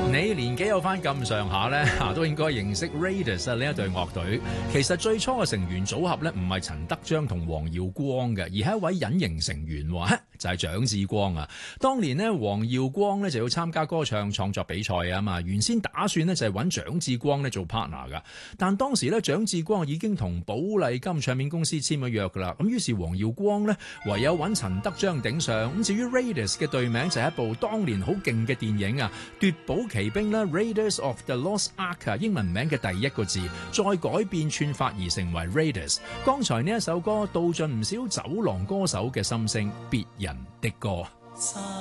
你年紀有翻咁上下咧，都應該認識 Raiders 呢一隊樂隊。其實最初嘅成員組合咧，唔係陳德章同黃耀光嘅，而係一位隱形成員喎，就係蔣志光啊。當年呢，黃耀光咧就要參加歌唱創作比賽啊嘛，原先打算呢，就係揾蔣志光咧做 partner 噶，但當時咧蔣志光已經同寶麗金唱片公司簽咗約噶啦，咁於是黃耀光呢，唯有揾陳德章頂上。咁至於 Raiders 嘅隊名就係一部當年好勁嘅電影啊，奪寶奇兵啦 Raiders of the Lost Ark 英文名嘅第一個字，再改變串法而成為 Raiders。剛才呢一首歌道盡唔少走廊歌手嘅心聲，別人的歌。